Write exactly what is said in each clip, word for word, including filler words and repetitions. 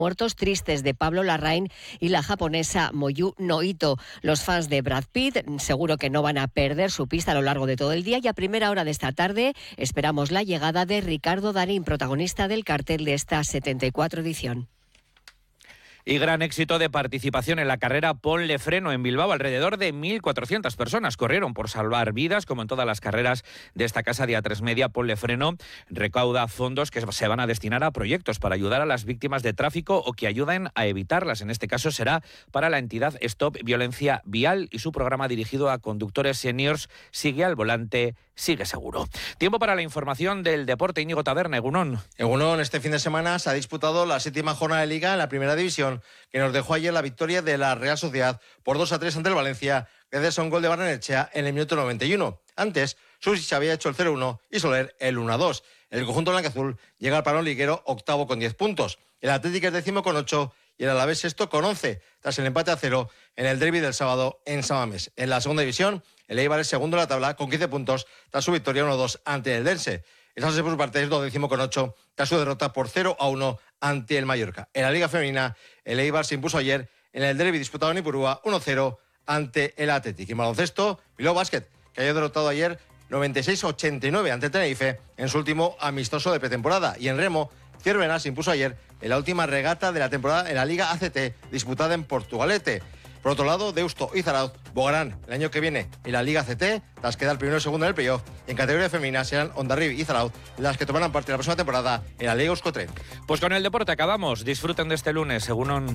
muertos tristes de Pablo Larraín y la japonesa Moyu Noito. Los fans de Brad Pitt seguro que no van a perder su pista a lo largo de todo el día, y a primera hora de esta tarde esperamos la llegada de Ricardo Darín, protagonista del cartel de esta setenta y cuatro edición. Y gran éxito de participación en la carrera Ponle Freno en Bilbao. Alrededor de mil cuatrocientas personas corrieron por salvar vidas, como en todas las carreras de esta casa de A tres Media. Ponle Freno recauda fondos que se van a destinar a proyectos para ayudar a las víctimas de tráfico o que ayuden a evitarlas. En este caso será para la entidad Stop Violencia Vial, y su programa dirigido a conductores seniors Sigue al volante, sigue seguro. Tiempo para la información del deporte. Íñigo Taberna, Egunon. Egunon, este fin de semana se ha disputado la séptima jornada de Liga en la Primera División, que nos dejó ayer la victoria de la Real Sociedad por dos a tres ante el Valencia, gracias a un gol de Barrenechea en el minuto noventa y uno. Antes, Susic había hecho el cero uno y Soler el uno a dos. El conjunto blanquiazul llega al parón liguero octavo con diez puntos. El Atlético es décimo con ocho y el Alavés sexto con once, tras el empate a cero en el derbi del sábado en San Mamés. En la segunda división, el Eibar es segundo en la tabla con quince puntos, tras su victoria uno a dos ante el Dense. El Sanse, por su parte, es duodécimo con ocho, tras su derrota por cero a uno ante el Mallorca. En la Liga Femenina, el Eibar se impuso ayer en el derbi disputado en Ipurúa uno a cero ante el Athletic. Y en baloncesto, Bilbao Basket, que había derrotado ayer noventa y seis a ochenta y nueve ante el Tenerife en su último amistoso de pretemporada. Y en remo, Ciervena se impuso ayer en la última regata de la temporada en la Liga A C T, disputada en Portugalete. Por otro lado, Deusto y Zarauz bogarán el año que viene en la Liga C T, tras quedar primero y segundo en el playoff. En categoría femenina serán Hondarribia y Zarauz las que tomarán parte de la próxima temporada en la Liga Euskotren. Pues con el deporte acabamos. Disfruten de este lunes, según...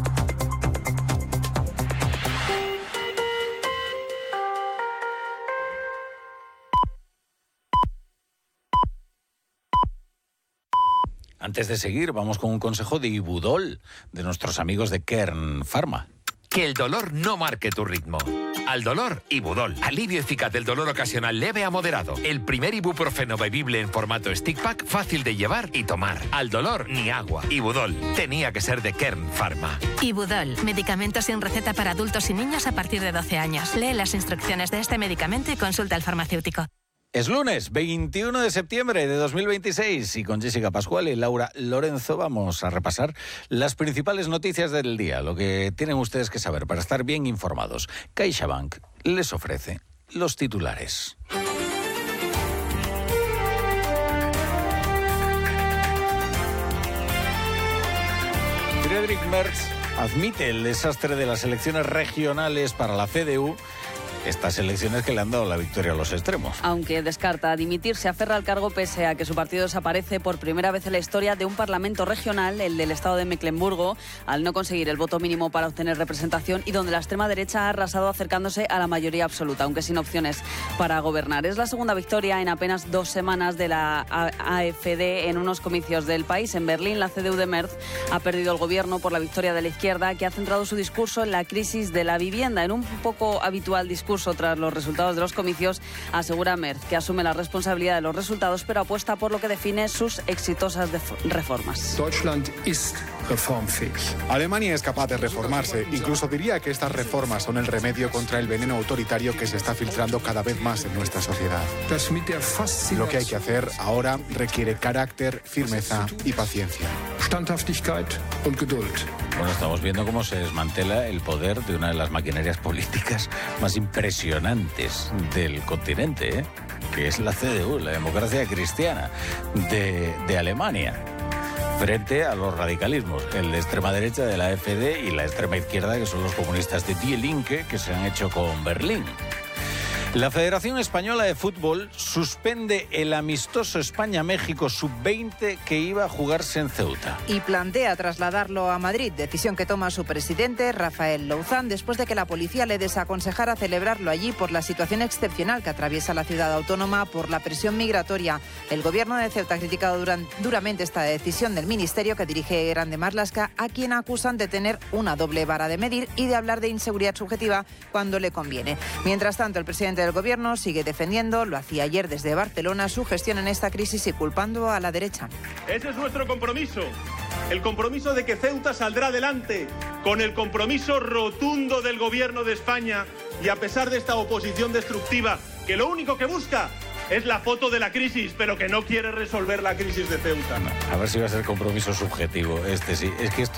Antes de seguir, vamos con un consejo de Ibudol, de nuestros amigos de Kern Pharma. Que el dolor no marque tu ritmo. Al dolor, Ibudol. Alivio eficaz del dolor ocasional leve a moderado. El primer ibuprofeno bebible en formato stick pack, fácil de llevar y tomar. Al dolor, ni agua. Ibudol. Tenía que ser de Kern Pharma. Ibudol. Medicamento sin receta para adultos y niños a partir de doce años. Lee las instrucciones de este medicamento y consulta al farmacéutico. Es lunes, veintiuno de septiembre de dos mil veintiséis, y con Jessica Pascual y Laura Lorenzo vamos a repasar las principales noticias del día, lo que tienen ustedes que saber para estar bien informados. CaixaBank les ofrece los titulares. Friedrich Merz admite el desastre de las elecciones regionales para la C D U. Estas elecciones que le han dado la victoria a los extremos. Aunque descarta dimitir, se aferra al cargo pese a que su partido desaparece por primera vez en la historia de un parlamento regional, el del estado de Mecklemburgo, al no conseguir el voto mínimo para obtener representación y donde la extrema derecha ha arrasado acercándose a la mayoría absoluta, aunque sin opciones para gobernar. Es la segunda victoria en apenas dos semanas de la A F D en unos comicios del país. En Berlín, la C D U de Merz ha perdido el gobierno por la victoria de la izquierda, que ha centrado su discurso en la crisis de la vivienda, en un poco habitual discurso tras los resultados de los comicios. Asegura Merz que asume la responsabilidad de los resultados, pero apuesta por lo que define sus exitosas reformas. Deutschland ist reformfähig. Alemania es capaz de reformarse. Incluso diría que estas reformas son el remedio contra el veneno autoritario que se está filtrando cada vez más en nuestra sociedad. Lo que hay que hacer ahora requiere carácter, firmeza y paciencia. Standhaftigkeit und Geduld. Bueno, estamos viendo cómo se desmantela el poder de una de las maquinarias políticas más impresionantes del continente, ¿eh? Que es la C D U, la democracia cristiana de, de Alemania, frente a los radicalismos, el de extrema derecha de la A F D y la extrema izquierda, que son los comunistas de Die Linke, que se han hecho con Berlín. La Federación Española de Fútbol suspende el amistoso España-México sub veinte que iba a jugarse en Ceuta. Y plantea trasladarlo a Madrid, decisión que toma su presidente, Rafael Louzán, después de que la policía le desaconsejara celebrarlo allí por la situación excepcional que atraviesa la ciudad autónoma por la presión migratoria. El gobierno de Ceuta ha criticado duran, duramente esta decisión del ministerio que dirige Grande Marlaska, a quien acusan de tener una doble vara de medir y de hablar de inseguridad subjetiva cuando le conviene. Mientras tanto, el presidente del gobierno sigue defendiendo, lo hacía ayer desde Barcelona, su gestión en esta crisis y culpando a la derecha. Ese es nuestro compromiso, el compromiso de que Ceuta saldrá adelante, con el compromiso rotundo del gobierno de España, y a pesar de esta oposición destructiva, que lo único que busca es la foto de la crisis, pero que no quiere resolver la crisis de Ceuta. A ver si va a ser compromiso subjetivo, este sí. Es que esto